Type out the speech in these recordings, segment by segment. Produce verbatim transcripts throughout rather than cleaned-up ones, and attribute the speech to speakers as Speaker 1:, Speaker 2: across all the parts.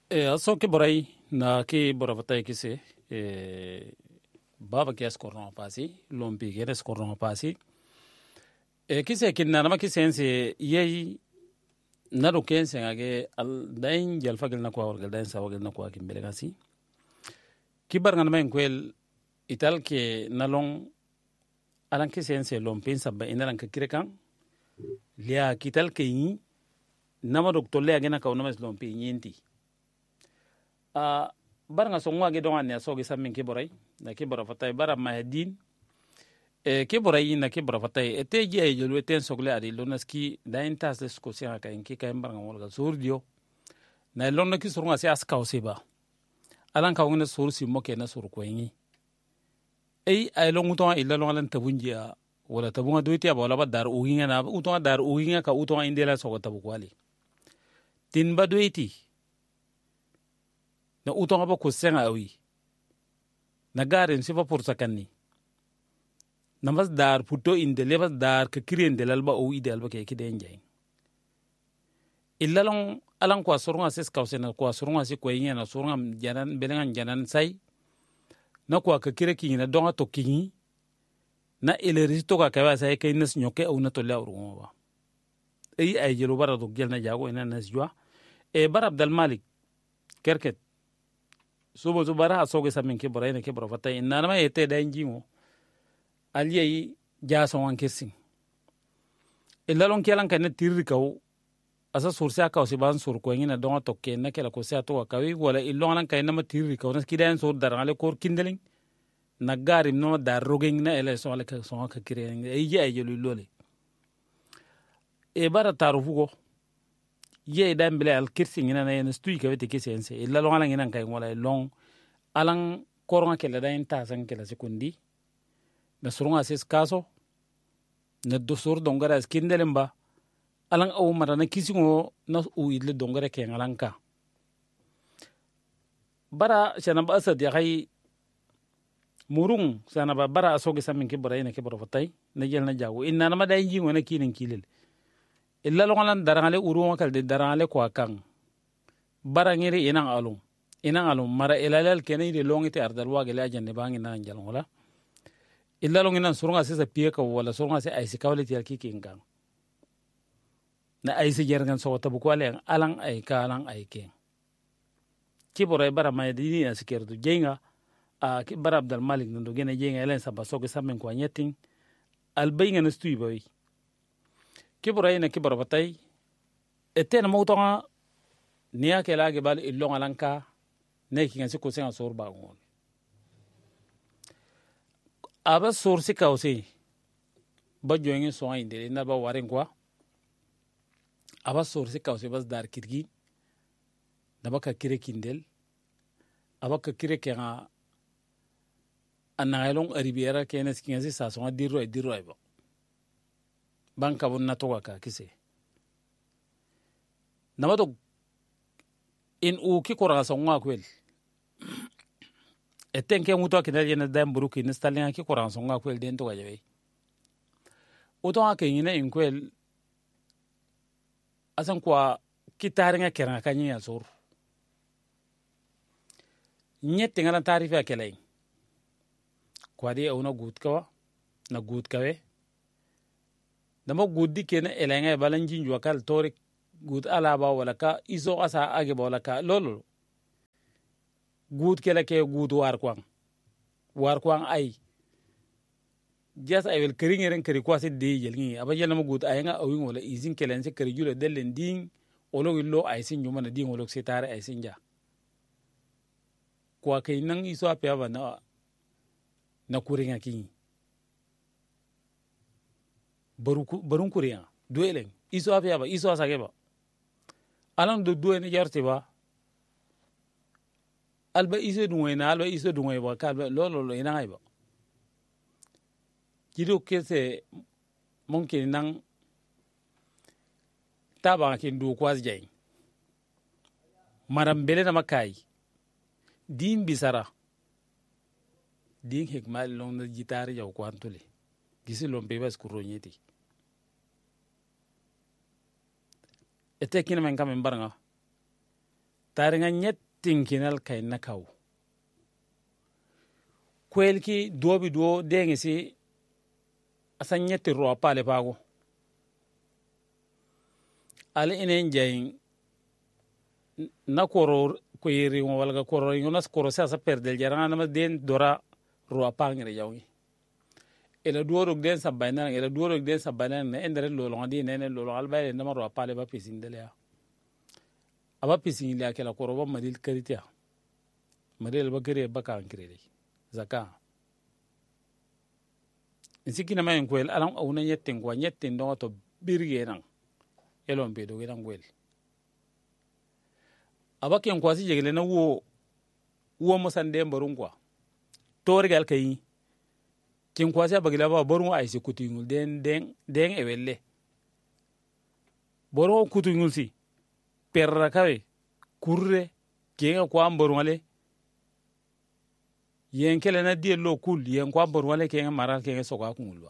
Speaker 1: e aso ke boray na ke boravatay kise e baba ke skorno pasi lompi ke skorno pasi e kise kinna nama kisense yeyi nado kense ngage al dain jalfagel na kwa wargal dain sawagel na kwa kimbele kasi kibar ngana men kwel ital ke nalong alan kisense lompin sabba inalan ka kirekan liya kital ke yi nama doktor le agena ka unama lompi nyinti a bar nga songwa ge donga ne so ge samin ke boray na ke bora fatay bara mahedin e ke boray na ke bora fatay ete je ay jolu ten sogle adi lonaski da intas de sko sia ka inki ka bar nga wolga surdio na lonna ki surunga si aska osiba alan ka wona sursi moke na sur ko yi ay ay longu to illa longalan tabunja wala tabunga doiti aba wala dar uhinga na utonga dar uhinga ka utonga indela so ko tabu kwali tin ba doiti na utonga ba ko senga awi na garin sifa pursa kanni na mas dar puto indele bas dar ka kirien delal ba o ideal ba ke kiden jay illa long alan ko surunga ses kausena ko surunga si ko yina surunga janan belengan janan sai na ko ka kire ki na donga to kingi na eleri to ka ka sai kay nas nyoke au na to la uruma ba ay ay jelo bara do gel na jago ina nas jwa e bar abdal malik kerket subo zu bara asoge samin ke boray ne ke bora fatay inna ma yete da njimo aliyi jaso wan kesin illa lon kelan kan tirri kaw asa sursa ka si ban sur ko ngina don to ke na kala ko sa to ka wi wala illon lan kay na ma tirri kaw na kidan sur darale kor kindeling na garim no dar rogeng na ele so ala ka so ka kire ay je ay jelu lole e bara tarufu ko ye dan bile al kirsi ngina na yen stui ka wete kisense illa lon lan ngina kay wala long alan koronga kala da ta san kala sekundi na surunga ses kaso na dosor dongara skindelen ba alan awu mara na kisingo na u idle dongara ke ngalanka bara shana ba asad ya kai murung sana ba bara asoge samin ke bara ina ke bara fatay na jel na jago inna na ma dai jingo na kinin kilel illa longalan darangale uru wakal de darangale ko kan bara ngire ina alum ina alum mara ilalal kenay de longite ardal wagele ajande bangi na njal wala illa long ina surunga sesa piye ka wala surunga se ay si kawle tial ki kingang na ay si jergan so tabu ko ale alang ay ka alang ay ke ki boray bara may dini na sikerdu jenga a ki bara abdal malik ndo gene jenga elen sa baso ke samen ko nyeting al bayinga na stui boy ki boray na ki bora batay eten mo tonga niya ke lage bal illong alanka ne ki ngansi ko senga sor ba ngon aba sorsi kawse ba joyenge so inde na ba waren kwa aba sorsi kawse bas dar kirgi da baka kire kindel aba ka kire kenga anayelong aribiera kenes kinasi sa so dirro dirro ba banka bun na to ka kise namato in u ki kora so ngwa kwel eten ke muto ke na dam buruki ni stalin ki koran so nga kwel den to gaje oto ake yina in kwel asan kwa kitari nga keran kanyi ya sur nyette ngala tarifa kelay kwa di una gut kawa na gut kawe dama guddi kena elenga balanjin wakal torik gut ala ba wala ka iso asa age ba wala ka lolo gut kela ke gut war kwang war kwang ay jas ay wel kering ren keri kwasi de jelngi aba jelna gut ay nga awin wala izin kelen se keri jule delen ding olo willo ay sin nyuma na ding olo setare ay sinja kwa kay nang iso apya ba na na kuringa ki baru barun kuringa duelen iso apya ba iso asage ba alam do duene jarte ba alba iso dunwe na alba iso dunwe ba kalba lolo lo ina ba kido kese mungkin nang taba kin du kwaz jay maram bele na makai din bisara din hikmal long na gitar yaw kwantule gisi lombe bas kuronyeti ete kina men kam baranga taringa nyettin kinal kay nakaw kwelki dobi do dengisi asan nyetti ro pale pago ali inen jayin na koro ko yiri wala ga koro yonas koro sa sa perdel jarana ma den dora ro pangre yawi ela duoro den sabana ela duoro den sabana ne endere lo lo ngadi ne ne lo alba ne ma ro pale ba pisindele ya aba pisindele ya kala koro ba madil karitia madil ba kare ba kan krede zaka insikina ma en kwel alam awna yetten kwa yetten do to birge nan elon be do gidan gwel abaken kwasi jegle na wo wo musande mbarun kwa torgal kayi kin kwasi abagila ba borun ay se kutingul den den den e welle borun kutingul si perra kawe kurre kenga kwa mbarun ale yen kele na die lo kul yen kwa borun ale kenga maral kenga soka kungulwa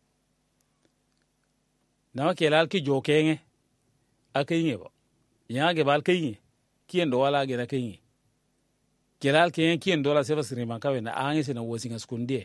Speaker 1: na kelal ki jo kenga akayinge ba yage bal kayinge kien do wala gena kayinge kelal kenga kien do la seba sirima kawe na ange sina wosinga skundie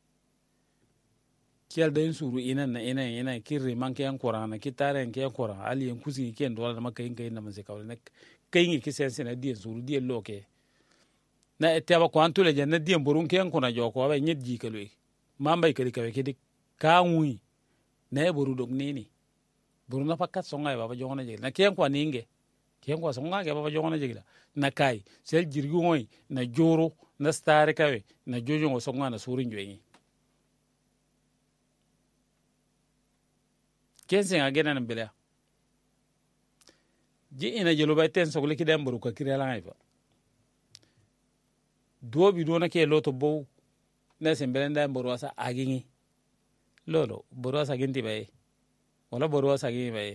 Speaker 1: kial den suru ina na ina ina kirri manke an korana kitare en ke korana ali en kusi kien do la ma kayinge na man se kawe na kayinge ki sense na die suru die loke na etaba ko antule janna die borun ken kona joko ba nyedji kalwe mambay kali kawe kedik kaanwi na boru dog nini boru na pakat songa baba jongona jegla na ken kwa ninge ken kwa songa ke baba jongona jegla na kai sel jirgi ngoy na joro na stare kawe na jojo ngo songa na surin joyi ken sen agena na bela ji ina jelo bay ten sogli ki dem boru ka kirela ngay ba dobi do na ke loto bo na sen belenda boru asa agingi lolo boru asa ginti bay wala boru asa ginti bay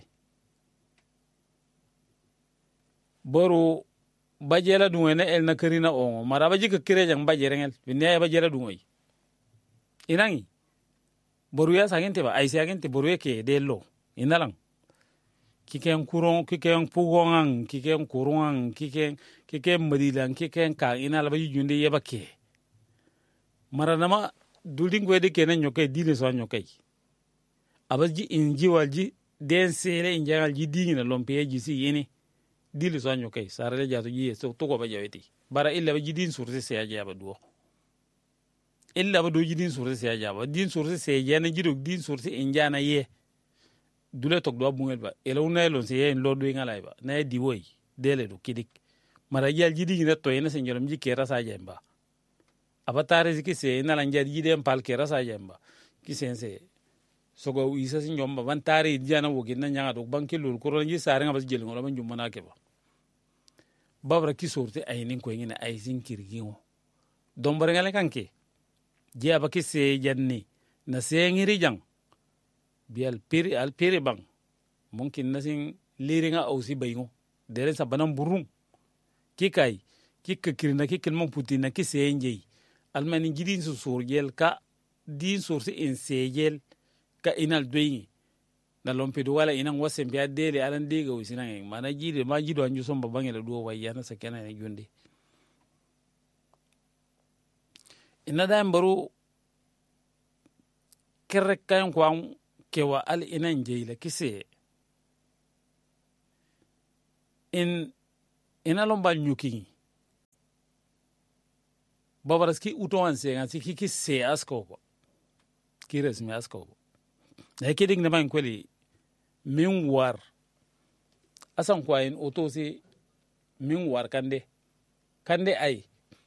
Speaker 1: boru bajela duwene el na karina ongo mara baji ka kire jang bajerengel binne bajela duwoy inangi boru ya sa ginti ba ay sa ginti boru ke delo inalang kiken kurong kiken pugongang kiken kurungang kiken kiken madilang kiken ka inala baji junde yeba ke mara nama dulding wede kenen nyoke dile so nyoke abaji inji walji den sele injangal ji dingina lompe ji si yene dile so nyoke sarale jato ji so to ko ba jaweti bara illa baji din surse se aja ba duo illa ba do ji din surse se aja ba din surse se yene ji do din surse injana ye dule tok do bungel ba elo nelo se yen lo do ngala ba na di woy dele do kidik mara yal ji dingina to yene se njolom ji kera sa jemba abatare ziki se na lanja yidem pal kera sa jemba ki sense sogo isa sin jomba ban tare jana wogi na nyanga do banki lul ko ronji sare ngabas jeli ngolo ban jumana ke ba babra ki sorte ay nin ko ngina ay sin kirgiwo dombare ngale kanke je abaki se janni na se ngiri jang bial piri al piri bang mungkin nasin liringa ausi bayingo dere sa banam burung kikai kikka kirina kikkel mon putina ki se njey almani jidin su surgel ka din sursi in sejel ka inal doyi na lompedo wala inan wasen biya dele alan dega wisinan mana jide ma jido anju son babban ela do wayana sakena ne jonde ina da mbaru kerre kayan kwa kewa al inan jeyla kise in ina lomba nyuki babaraski utoan se ngasi kiki se asko ko kires mi asko ko na kidig na man kweli min war asan kwa in oto se min war kande kande ay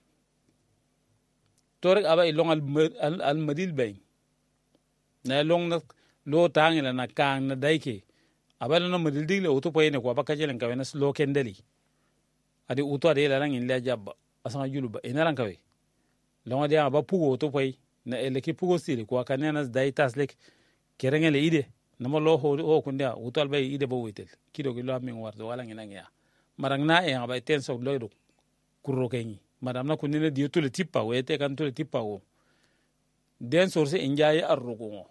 Speaker 1: torek aba ilong al al madil bay na long na lo tangila na kang na daike aba na madil digle oto payne ko baka jelen kawe na lo kendeli adi oto ade la lang in la jabba asan juluba ina lang kawe longa dia ba pugo to pay na eleki pugo sile ko kanena dai taslek kerengele ide nama lo ho ho kundia utal bay ide bo wetel kido ki lo amin wardo wala ngina ngia marang na e ngaba ten so lo do kurro kenyi madam na kunina dio to le tippa wete kan to le tippa wo den source injaye arrugo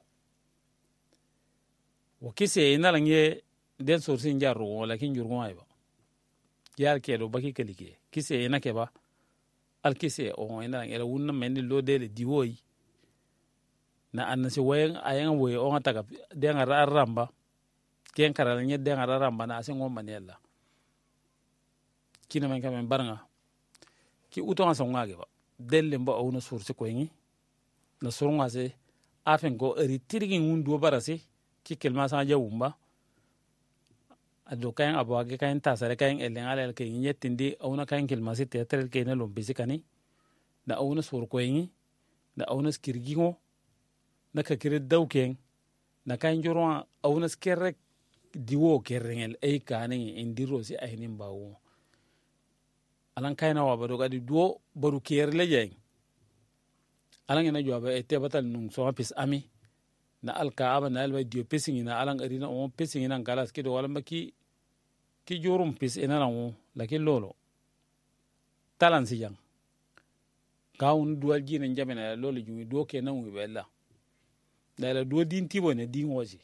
Speaker 1: wo kise ina langie den source inja arrugo lakin jurgo ayba kiyar ke do baki kalike kise ina ke ba al kise o ina ngela wunna mendi lo dele diwoyi na annasi wayan ayan woy o ngata ga de ngara ramba ken karal nye de ngara ramba na asen ngom manella kina men kamen baranga ki uto nga songa ge ba delle mbo o na sursi ko ngi na surunga se afen go eri tirgi ngundu barasi ki kelma sa jawumba ado kayan abwage kayan tasare kayan elen alel ke nyetindi awna kayan kelma se teatrel ke na lombisi kani da awna sur ko ngi da awna skirgingo na ka kire dawken na kayan joro awna skerrek diwo kerrengel ay kanin indiro si aynin bawo alan kayna wa bado gadi duo baru kerle jeng alan ina jwaba ete batal nung so pis ami na alka aba na alba dio pising na alan arina on pising na galas kido wala maki ki jorum pis ina na lakin lolo talan si jang kawun dual jina njamena lolo jumi do ke na wi bella dala do din tibo ne din woji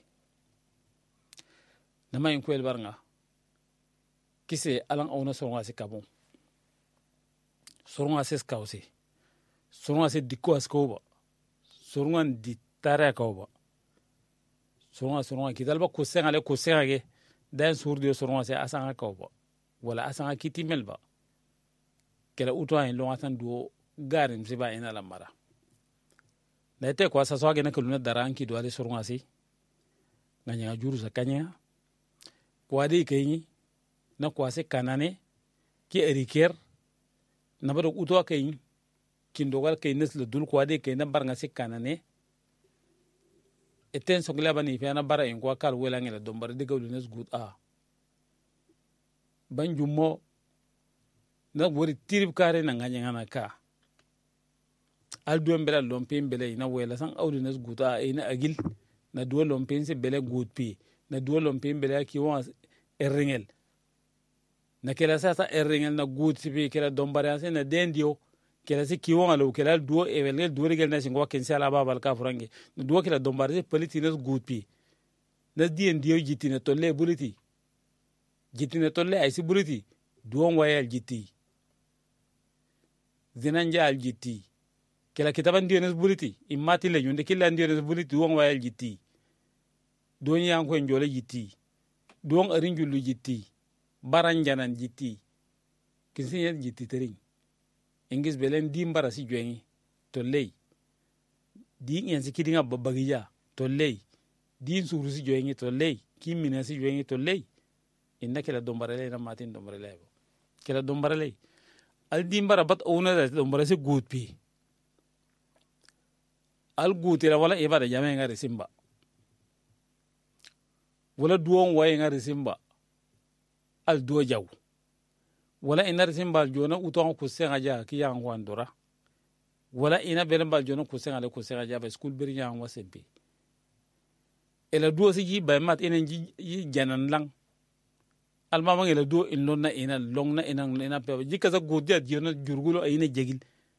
Speaker 1: na mayin kwel barnga kise alan awna songa si kabon songa ses kawsi songa se dikko askoba songa di tare kawba songa songa kidalba kusenga le kusenga ge dan surdio songa se asanga kawba wala asanga kitimelba kala uto ay longa tan do garim siba ina lamara na te ko sa soage na kuluna daranki do ale songa si nganya juru sa kanya kwadi kayni na kwase kanane ki eriker na bado uto kayni kindogal kay nesle dul kwadi kay na barnga si kanane eten sogla bani fi na bara en kwa kal wela ngela dombar de gawlu nes good a banjumo na wori tirib kare na nganya ngana ka al duom bela lompin bele na wela san awlu nes good a ina agil na duo lompin se bele good pi na duo lompin bele ki wa erringel na kela sasa erringel na good pi kela dombar ya se na dendio kela si kiwon alo kela duo evel duo regel na singwa ken sala babal ka frange duo kela dombar se politines good pi na dien dio jitine tolle buliti jitine tolle ay si buliti duo wayal jiti zinanja al jiti kela kitaban dio nes buliti imati le yunde kila dio nes buliti duo wayal jiti duo yang ko njole jiti duo arinjulu jiti baranjanan jiti kinsin jiti tering ingis belen dimbara si jwengi to ley di ngien si kidinga babagiya to ley di suru si jwengi to ley kimina si jwengi to ley inna kala dombara ley na matin dombara ley kala dombara ley al dimbara bat ona da dombara si good pi al good la wala ibada jame ngari simba wala duon waye ngari simba al duo jaw wala ina simbal jona uton ku senga ja ki yang wandora wala ina belembal jona ku senga le ku senga ja ba school bir yang wasempi ela duo si ji ba mat ina ji janan lang alma ma ngela duo in lonna ina long na ina ina pe ji kaza godja jona jurgulo ayina jegil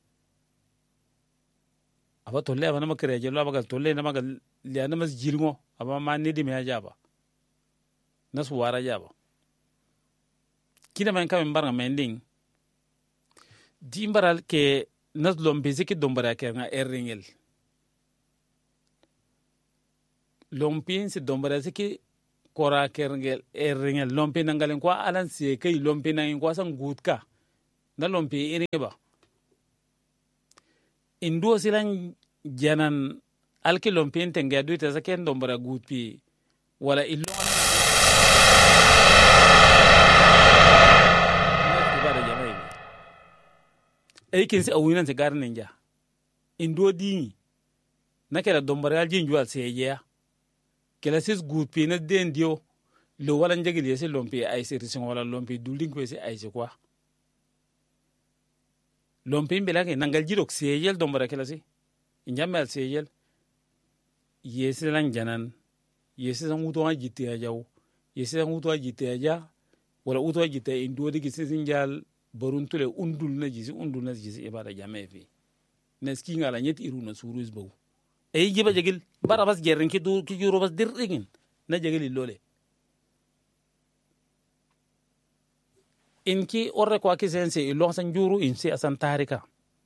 Speaker 1: aba tolle aba na makere jelo aba gal tolle na magal liana mas jilngo aba ma ni di me jaba nas wara jaba kina man kamen baranga mending dimbaral ke nas lombe ziki dombara ke nga erringel lompin si dombara ziki kora kerngel erringel lompe nangalen kwa alan si kay lompe nangin kwa sang gutka na lompe iriba indu silan janan alki lompe tenga duita zaken dombara gutpi wala illo aikin si awinan se garnin ja indo dini na kela dombara aljin jual seya kela sis good pi na den dio lo wala njagil yesi lompi ay se risin wala lompi dulding ko se ay se kwa lompi mbela ke nangal jirok seyel dombara kela si injamal seyel yesi lan janan yesi san wuto ajiti ajaw yesi san wuto ajiti aja wala wuto ajiti indo digi sisin jal baruntule undul na jisi undul na jisi ibada jame fi neski ngala nyet iruna suruz baw ay jiba jegil barabas gerren ki du ki juro bas dirringin na jegil lole inki orre kwa kisense ilong san juru insi asan tarika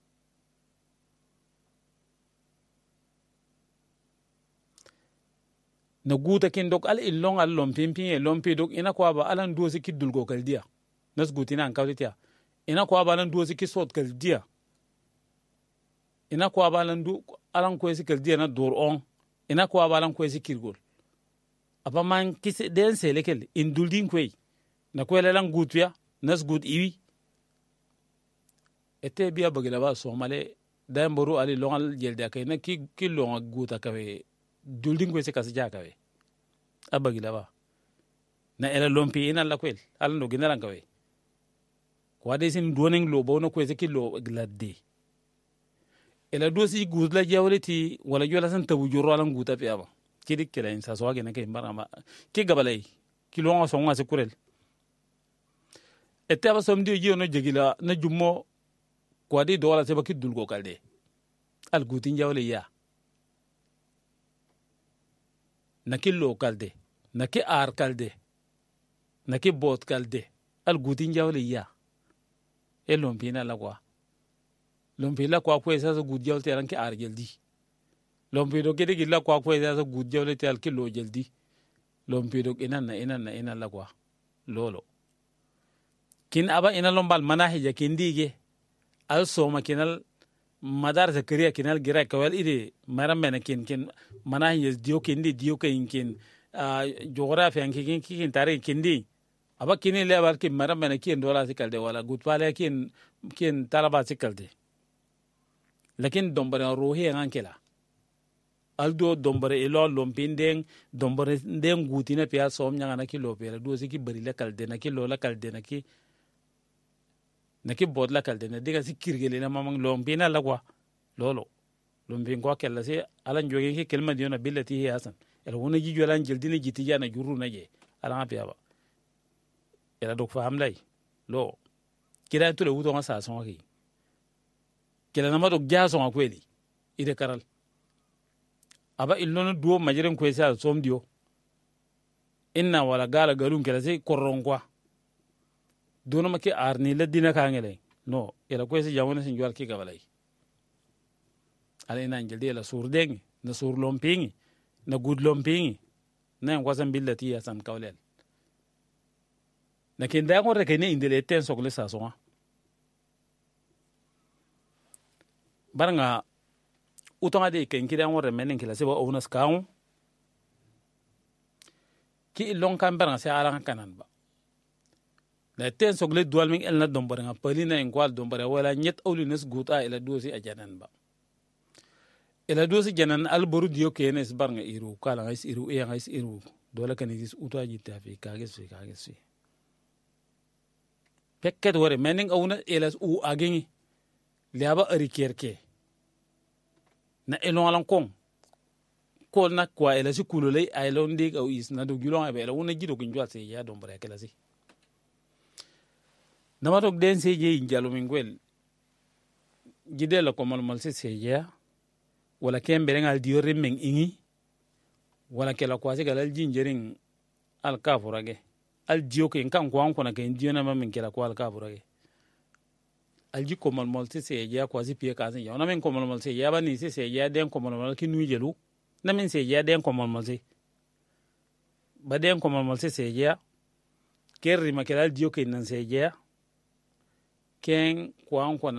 Speaker 1: na guta kin dok al ilong al lompimpi e lompi dok ina kwa ba alan duosi kidul go kaldia nas gutina an kawlitia ina kwa ba alan duosi kisot kaldia ina kwa ba alan du alan kwesi kaldia na dor on ina kwa ba alan kwesi kirgol apa man kise den selekel induldin kwei na kwele lan gutya nas gut iwi ete biya bagila ba somale dan boru ali longal jelde kay na ki ki longa guta kawe duldin kwesi kasija kawe abagila ba na ela lompi ina la kwel ala no ginalan kawe ko ade sin doning lo bo no kwesi ki lo gladde ela dosi gudla jawleti wala jola san tabu juro lan guta fi aba kidi kila insa so wage na kay barama ki gabalay ki longa so ngase kurel ete aba somdi jiyo no jegila na jummo ko adi dola seba ki dulgo kalde al gutin jawle ya na ki lo kalde na ki ar kalde na ki bot kalde al gutin jawle ya e lompi na la kwa lompi la kwa ko esa so gud jawle ran ki ar jeldi lompi do kidi gilla kwa ko esa so gud jawle te al ki lo jeldi lompi do inan na inan na inan la kwa lolo kin aba ina lombal manahija kindige al soma kinal madar zakariya kinal gira kawal ide maram mena kin kin manahija dio kindi dio kin kin geography an kin kin tare kindi aba kini lebar kin maram mena kin dola sikalde wala gutpale kin kin talaba sikalde lakin dombare rohi an kela aldo dombare ilo lompindeng dombare ndeng gutina pia som nyanga na kilo pera do siki bari la kalde na kilo la kalde na ki na ki bod la kalde na diga si kirgele na mamang lompina la kwa lolo lompin kwa kella si alan joge ki kelma diona billati hi hasan el wona ji jolan jeldini jiti jana juru na je ala pia ba ela dok faham lay lo kira to le wuto ngasa son ki kila na ma dok jaso akweli ide karal aba illono duo majiren ko esa somdio inna wala gala galun kala sai korron kwa dono make arni la dina ka ngele no ela ko esa jawona sin jwal ki gabalay ala ina ngel la surdeng na sur lompingi na gud lompingi na ngwasan billati ya san kawlel na kin da ko reke ne indele ten sokle sa so baranga utonga de ken kidan wore menen kila sebo onas kaun ki long kan baranga se ala kanan ba la ten sogle dual min elna dombare nga palina en kwal dombare wala nyet awlinas guta ila dosi ajanan ba ila dosi janan al boru dio kenes baranga iru kala ngais iru e ngais iru dola kan is uta jita fi kages fi kages fi pekket wore menen awna elas u agengi liaba ari kerke na elon kong ko na kwa ela si kulole ay lon dig au is na do gulon ay bela wona jido kin jwal se ya do mbare kala si na ma dok den se je njalo mingwel jidela ko mal mal se se ya wala kembere ngal diyo remeng ingi wala kala kwa se galal jinjerin al kafurage al diyo ke kan ko an ko na ke diyo na ma min kala ko al kafurage alji ko mal mal se se ya kwa si pie ka se ya na men ko mal mal se ya ba ni se se ya den ko mal mal ki nu jelu na men se ya den ko mal mal se ba den ko mal mal se se ya kerri ma kelal dio ke nan se ya ken ko an ko